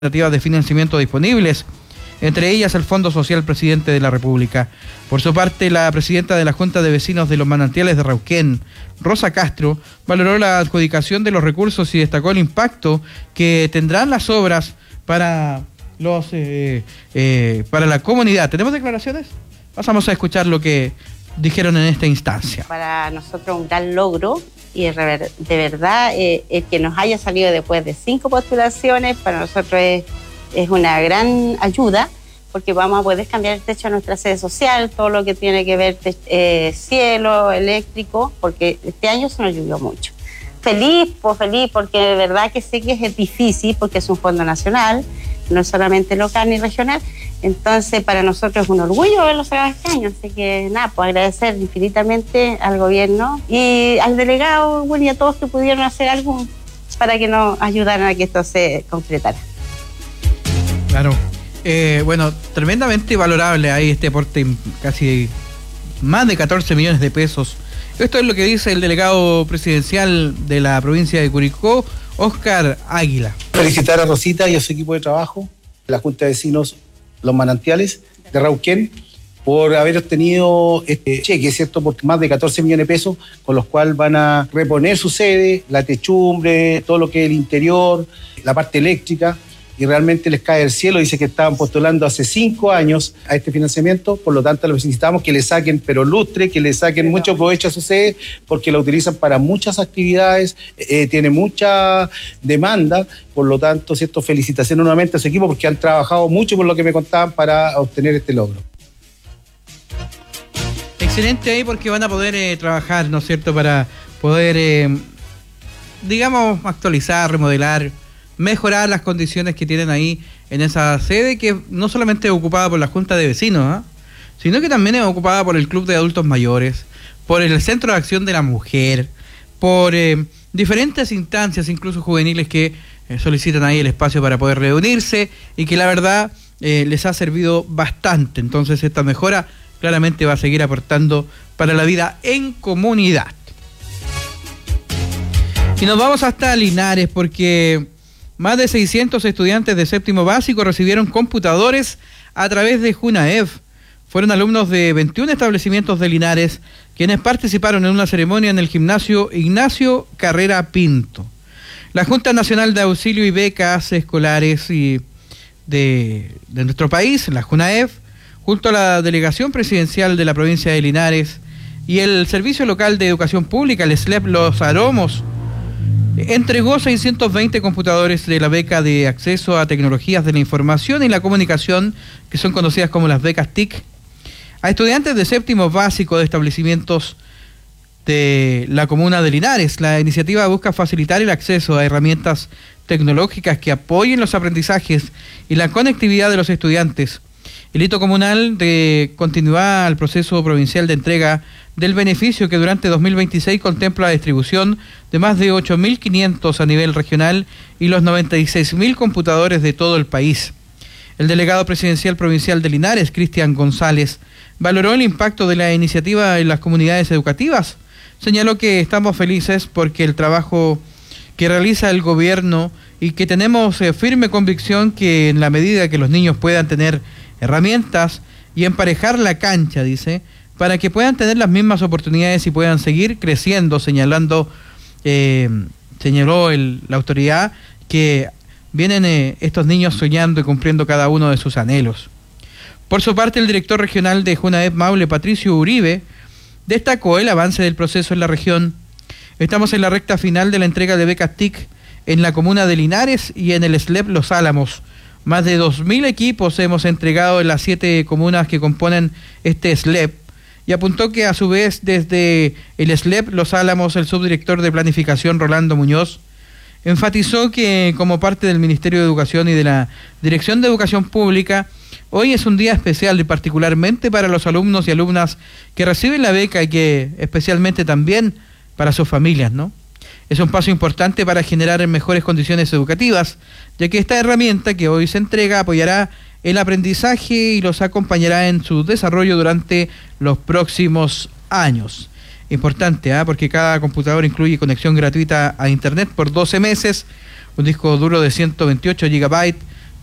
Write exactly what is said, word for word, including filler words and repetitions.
de financiamiento disponibles, entre ellas el Fondo Social Presidente de la República. Por su parte, la presidenta de la Junta de Vecinos de los Manantiales de Rauquén, Rosa Castro, valoró la adjudicación de los recursos y destacó el impacto que tendrán las obras para los eh, eh, para la comunidad. ¿Tenemos declaraciones? Pasamos a escuchar lo que dijeron en esta instancia. Para nosotros un gran logro y de verdad eh, el que nos haya salido después de cinco postulaciones para nosotros es, es una gran ayuda, porque vamos a poder cambiar el techo de nuestra sede social, todo lo que tiene que ver eh, cielo, eléctrico, porque este año se nos llovió mucho. Feliz, pues feliz, porque de verdad que sé que es difícil, porque es un fondo nacional, no es solamente local ni regional. Entonces, para nosotros es un orgullo verlos sacar este año. Así que, nada, pues agradecer infinitamente al gobierno y al delegado, bueno, y a todos que pudieron hacer algo para que nos ayudaran a que esto se concretara. Claro. Eh, bueno, tremendamente valorable ahí este aporte, casi más de catorce millones de pesos. Esto es lo que dice el delegado presidencial de la provincia de Curicó, Óscar Águila. Felicitar a Rosita y a su equipo de trabajo, la Junta de Vecinos Los Manantiales de Rauquén, por haber obtenido este cheque, ¿cierto?, por más de catorce millones de pesos, con los cuales van a reponer su sede, la techumbre, todo lo que es el interior, la parte eléctrica, y realmente les cae del cielo. Dice que estaban postulando hace cinco años a este financiamiento, por lo tanto les necesitamos que le saquen, pero lustre, que le saquen pero mucho provecho a su sede, porque la utilizan para muchas actividades, eh, tiene mucha demanda, por lo tanto, cierto, felicitaciones nuevamente a su equipo, porque han trabajado mucho, por lo que me contaban, para obtener este logro. Excelente ahí, porque van a poder eh, trabajar, ¿no es cierto?, para poder, eh, digamos, actualizar, remodelar, mejorar las condiciones que tienen ahí en esa sede, que no solamente es ocupada por la Junta de Vecinos, ¿eh? sino que también es ocupada por el Club de Adultos Mayores, por el Centro de Acción de la Mujer, por eh, diferentes instancias, incluso juveniles, que eh, solicitan ahí el espacio para poder reunirse y que la verdad eh, les ha servido bastante. Entonces esta mejora claramente va a seguir aportando para la vida en comunidad. Y nos vamos hasta Linares, porque más de seiscientos estudiantes de séptimo básico recibieron computadores a través de Junaev. Fueron alumnos de veintiún establecimientos de Linares quienes participaron en una ceremonia en el gimnasio Ignacio Carrera Pinto. La Junta Nacional de Auxilio y Becas Escolares y de, de nuestro país, la Junaev, junto a la Delegación Presidencial de la provincia de Linares y el Servicio Local de Educación Pública, el S L E P Los Aromos, entregó seiscientos veinte computadores de la beca de acceso a tecnologías de la información y la comunicación, que son conocidas como las becas T I C, a estudiantes de séptimo básico de establecimientos de la comuna de Linares. La iniciativa busca facilitar el acceso a herramientas tecnológicas que apoyen los aprendizajes y la conectividad de los estudiantes. El hito comunal de continuar el proceso provincial de entrega del beneficio, que durante dos mil veintiséis contempla la distribución de más de ocho mil quinientos a nivel regional y los noventa y seis mil computadores de todo el país. El delegado presidencial provincial de Linares, Cristian González, valoró el impacto de la iniciativa en las comunidades educativas. Señaló que estamos felices porque el trabajo que realiza el gobierno y que tenemos eh, firme convicción que en la medida que los niños puedan tener herramientas y emparejar la cancha, dice, para que puedan tener las mismas oportunidades y puedan seguir creciendo, señalando, eh, señaló el, la autoridad, que vienen eh, estos niños soñando y cumpliendo cada uno de sus anhelos. Por su parte, el director regional de Junaev Maule, Patricio Uribe, destacó el avance del proceso en la región. Estamos en la recta final de la entrega de becas T I C en la comuna de Linares y en el S L E P Los Álamos. Más de dos mil equipos hemos entregado en las siete comunas que componen este S L E P, y apuntó que a su vez desde el S L E P Los Álamos, el subdirector de Planificación, Rolando Muñoz, enfatizó que como parte del Ministerio de Educación y de la Dirección de Educación Pública, hoy es un día especial y particularmente para los alumnos y alumnas que reciben la beca y que especialmente también para sus familias, ¿no? Es un paso importante para generar mejores condiciones educativas, ya que esta herramienta que hoy se entrega apoyará el aprendizaje y los acompañará en su desarrollo durante los próximos años. Importante, ¿eh? porque cada computador incluye conexión gratuita a internet por doce meses, un disco duro de ciento veintiocho gigabytes